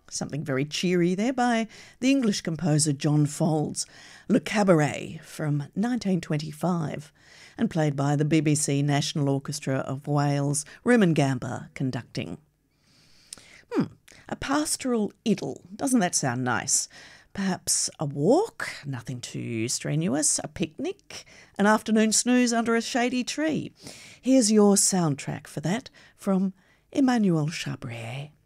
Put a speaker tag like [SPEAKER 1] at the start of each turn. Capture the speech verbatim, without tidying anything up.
[SPEAKER 1] Something very cheery there by the English composer John Fowles, Le Cabaret from nineteen twenty-five, and played by the B B C National Orchestra of Wales, Ermengarda conducting. Hmm, a pastoral idyll. Doesn't that sound nice? Perhaps a walk, nothing too strenuous, a picnic, an afternoon snooze under a shady tree. Here's your soundtrack for that from Emmanuel Chabrier.